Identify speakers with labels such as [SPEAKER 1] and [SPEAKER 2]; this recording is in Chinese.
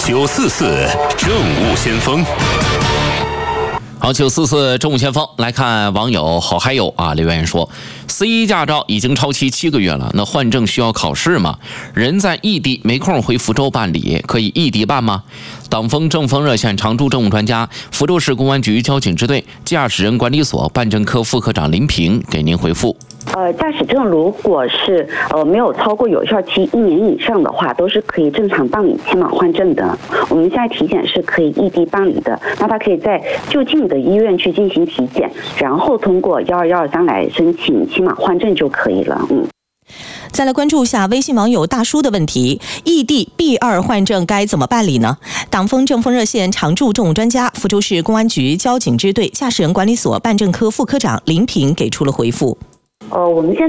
[SPEAKER 1] 944政务先锋。
[SPEAKER 2] 好，944政务先锋来看网友好嗨友啊留言说 ，C1 驾照已经超期7个月了，那换证需要考试吗？人在异地没空回福州办理，可以异地办吗？党风政风热线常驻政务专家、福州市公安局交警支队驾驶人管理所办证科副科长林平给您回复。
[SPEAKER 3] 驾驶证如果是没有超过有效期1年以上的话，都是可以正常办理期满换证的。我们现在体检是可以异地办理的，那他可以在就近的医院去进行体检，然后通过12123来申请期满换证就可以了。
[SPEAKER 4] 再来关注一下微信网友大叔的问题：异地 B2 换证该怎么办理呢？党风政风热线常驻政务专家、福州市公安局交警支队驾驶人管理所办证科副科长林平给出了回复。
[SPEAKER 3] 我们现